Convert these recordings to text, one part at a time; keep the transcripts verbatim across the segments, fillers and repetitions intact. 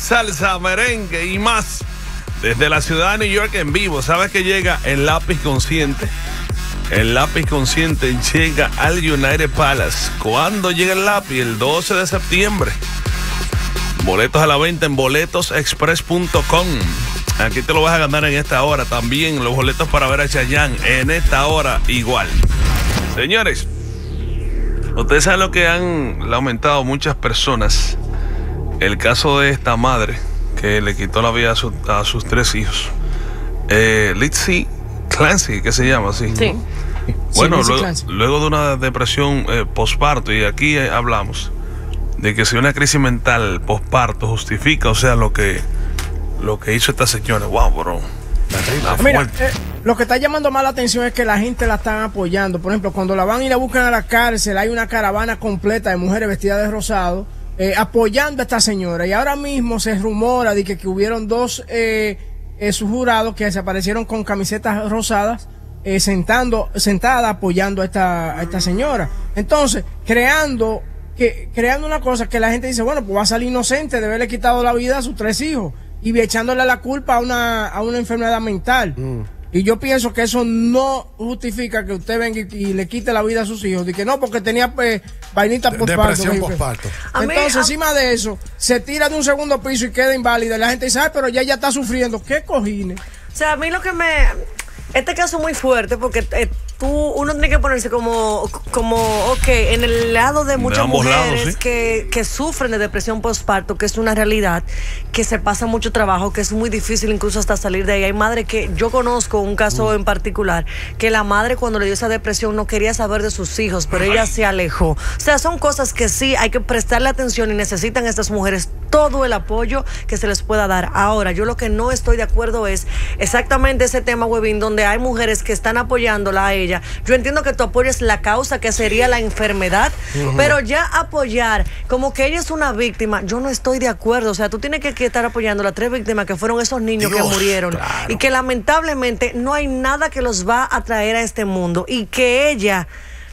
salsa, merengue y más. Desde la ciudad de New York en vivo. ¿Sabes que llega el lápiz consciente? El lápiz consciente llega al United Palace. ¿Cuándo llega el lápiz? El doce de septiembre. Boletos a la venta en boletos express punto com. Aquí te lo vas a ganar en esta hora. También los boletos para ver a Chayanne en esta hora igual. Señores, ustedes saben lo que han lamentado muchas personas. El caso de esta madre que le quitó la vida a, su, a sus tres hijos. Eh, Litzy Clancy, ¿qué se llama así? Sí. Bueno, sí, luego, luego de una depresión eh, posparto, y aquí eh, hablamos de que si una crisis mental posparto justifica, o sea, lo que lo que hizo esta señora. Wow, bro. Mira, eh, lo que está llamando más la atención es que la gente la están apoyando. Por ejemplo, cuando la van y la buscan a la cárcel, hay una caravana completa de mujeres vestidas de rosado eh, apoyando a esta señora. Y ahora mismo se rumora de que, que hubieron dos eh, eh, sus jurados que desaparecieron con camisetas rosadas, eh, sentando, sentada apoyando a esta, a esta señora. Entonces, creando, que, creando una cosa que la gente dice, bueno, pues va a salir inocente de haberle quitado la vida a sus tres hijos y echándole la culpa a una, a una enfermedad mental. Mm. Y yo pienso que eso no justifica que usted venga y, y le quite la vida a sus hijos. De que no, porque tenía pues, vainita posparto. Depresión posparto. Entonces, a... encima de eso, se tira de un segundo piso y queda inválida. Y la gente dice, ay, pero ya ella está sufriendo. ¿Qué cojines? O sea, a mí lo que me... Este caso es muy fuerte porque eh, tú, uno tiene que ponerse como, como, ok, en el lado de muchas de mujeres lados, ¿sí? que, que sufren de depresión postparto, que es una realidad, que se pasa mucho trabajo, que es muy difícil incluso hasta salir de ahí. Hay madres que, yo conozco un caso mm. en particular, que la madre cuando le dio esa depresión no quería saber de sus hijos, pero ella se alejó. O sea, son cosas que sí hay que prestarle atención y necesitan estas mujeres todo el apoyo que se les pueda dar. Ahora, yo lo que no estoy de acuerdo es exactamente ese tema, Webin, donde hay mujeres que están apoyándola a ella. Yo entiendo que tu apoyo es la causa, que sería la enfermedad, uh-huh. pero ya apoyar como que ella es una víctima, yo no estoy de acuerdo. O sea, tú tienes que, que estar apoyando a las tres víctimas que fueron esos niños Dios, que murieron, claro. y que lamentablemente no hay nada que los va a traer a este mundo, y que ella...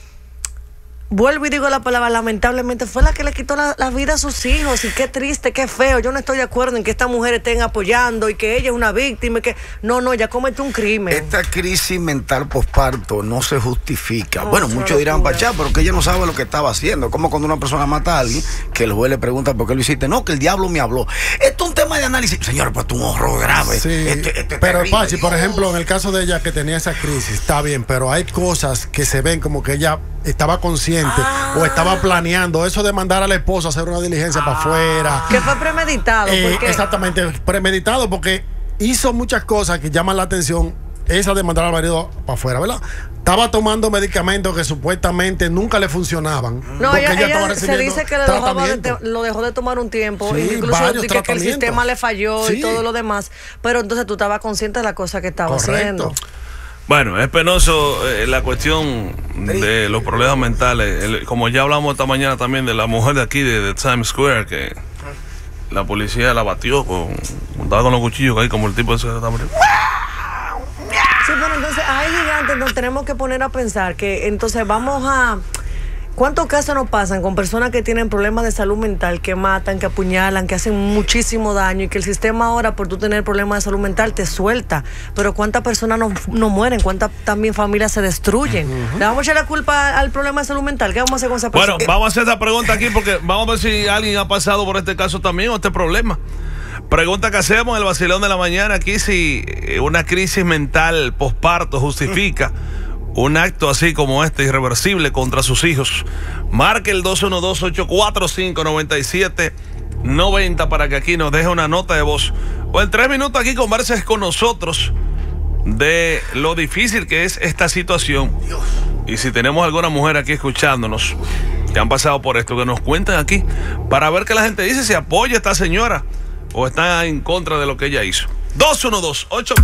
Vuelvo y digo la palabra, lamentablemente fue la que le quitó la, la vida a sus hijos. Y qué triste, qué feo. Yo no estoy de acuerdo en que estas mujeres estén apoyando y que ella es una víctima y que... No, no, ella cometió un crimen. Esta crisis mental posparto no se justifica. No, bueno, muchos dirán, Pachá, pero que ella no sabe lo que estaba haciendo. Como cuando una persona mata a alguien, que el juez le pregunta por qué lo hiciste. No, que el diablo me habló. Esto es un tema de análisis. Señor, pues esto es un horror grave. Sí, este, este pero Pachi, por ejemplo, en el caso de ella que tenía esa crisis, está bien, pero hay cosas que se ven como que ella estaba consciente ah. o estaba planeando eso de mandar a la esposa a hacer una diligencia ah. para afuera. Que fue premeditado. Eh, porque... Exactamente, premeditado porque hizo muchas cosas que llaman la atención. Esa de mandar al marido para afuera, ¿verdad? Estaba tomando medicamentos que supuestamente nunca le funcionaban. No, ella, ella, ella se dice que lo dejó, de, lo dejó de tomar un tiempo. Sí, incluso que, que el sistema le falló sí. y todo lo demás. Pero entonces tú estabas consciente de la cosa que estaba Correcto. haciendo. Bueno, es penoso eh, la cuestión de los problemas mentales. El, como ya hablamos esta mañana también de la mujer de aquí, de, de Times Square, que la policía la batió, con, estaba con los cuchillos ahí, como el tipo de ese. Sí, pero entonces hay gigantes, nos tenemos que poner a pensar que entonces vamos a... ¿Cuántos casos nos pasan con personas que tienen problemas de salud mental, que matan, que apuñalan, que hacen muchísimo daño, y que el sistema ahora, por tú tener problemas de salud mental, te suelta? Pero ¿cuántas personas no, no mueren? ¿Cuántas también familias se destruyen? Uh-huh. ¿Le vamos a echar la culpa al problema de salud mental? ¿Qué vamos a hacer con esa persona? Bueno, vamos a hacer esta pregunta aquí porque vamos a ver si alguien ha pasado por este caso también o este problema. Pregunta que hacemos en el vacilón de la mañana aquí, si una crisis mental posparto justifica un acto así como este, irreversible, contra sus hijos. Marque el dos uno dos, ocho cuatro cinco, nueve siete nueve cero para que aquí nos deje una nota de voz. O en tres minutos aquí converses con nosotros de lo difícil que es esta situación. Y si tenemos alguna mujer aquí escuchándonos que han pasado por esto, que nos cuenten aquí para ver qué la gente dice, si apoya a esta señora o está en contra de lo que ella hizo. dos uno dos, ocho